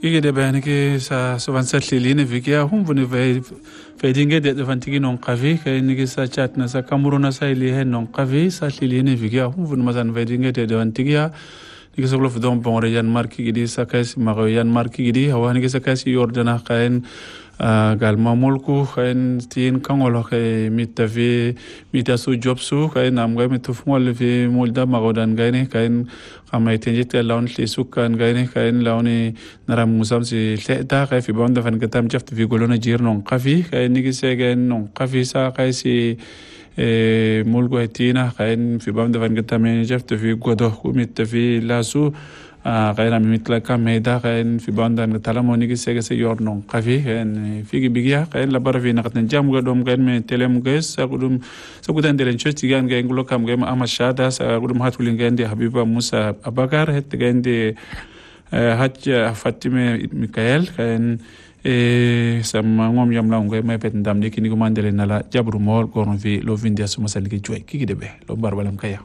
Kiki de bani ke sa sovan satliline vikia humvuni fedinge de vantigi non qavi ke nigi sa chat na sa kamuruna sa ili hen non qavi satliline vikia humvuni masan fedinge de vantigia nigi soklo fdon bongre yan marki gidi sa kasi mago yan marki gidi hawa nigi sa kasi yordana kaen gal mamulku kaen tin kangolo ke mitasu jobsu kaen amga mitufmol fi mulda magodan gaine kaen kama itenjit lawn li sukan gaine kaen lawni naram musam si leda kai fi banda fan katam jaft fi golona jir non qafi kaen nigi segen non qafi sa kaisi mulgo etina kaen fi banda fan katam jaft fi godo kumit fi lasu غير مثل كم هيدا كائن في باندان تلاموني كسيجا سيور نون قفي كائن في بيجيا كائن لبر في نقطة جام قدوم كائن من تلم قيس قدوم سقطان دلنا شو تيجان كائن قلوا كم كائن أما شادا قدوم هاتولين كائن دي حبيبة موسى أبكر هت كائن دي هات فاطمة ميكائيل كائن sama ngom yam la ngoy may pet ndam ni kini ko mandele nala jabru mol ko fi lo vindia suma saliki joy kiki debe lo barbalam kaya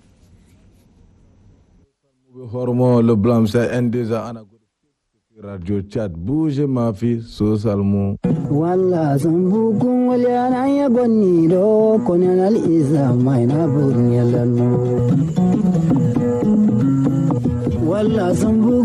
hormo le blanc c'est un déjà ana radio chat bouge ma fille social mo walla zambukum wala na yaboni do konal isa maina bunyalano walla zambu